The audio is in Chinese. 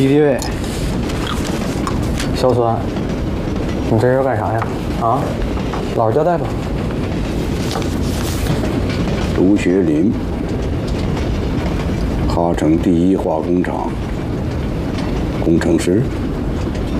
敌敌畏，小酸，你这是要干啥呀？啊，老实交代吧。 卢学林，哈城第一化工厂工程师。